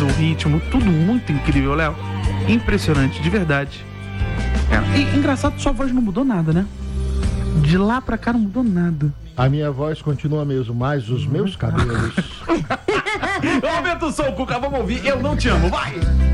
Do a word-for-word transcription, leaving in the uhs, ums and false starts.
o ritmo, tudo muito incrível, Léo. Impressionante, de verdade. É, e engraçado, sua voz não mudou nada, né? De lá pra cá não mudou nada. A minha voz continua mesmo, mas os meus cabelos... Aumenta o som, Cuca, vamos ouvir Eu Não Te Amo, vai!